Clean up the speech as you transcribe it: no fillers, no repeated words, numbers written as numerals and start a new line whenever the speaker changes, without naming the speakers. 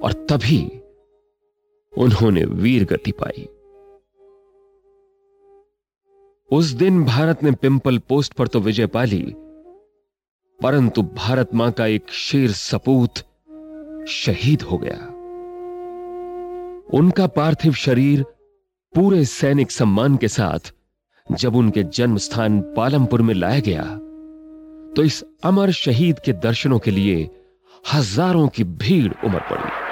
और तभी उन्होंने वीर गति पाई। उस दिन भारत ने पिंपल पोस्ट पर तो विजय पा ली, परंतु भारत मां का एक शेर सपूत शहीद हो गया। उनका पार्थिव शरीर पूरे सैनिक सम्मान के साथ जब उनके जन्म स्थान पालमपुर में लाया गया, तो इस अमर शहीद के दर्शनों के लिए हजारों की भीड़ उमड़ पड़ी।